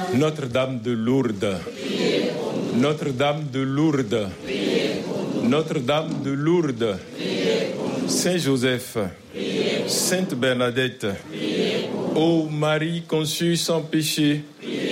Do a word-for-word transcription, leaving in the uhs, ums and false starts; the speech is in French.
Notre-Dame de Lourdes, Notre-Dame de Lourdes, Notre-Dame de Lourdes, Saint Joseph, Sainte Bernadette, ô Marie conçue sans péché,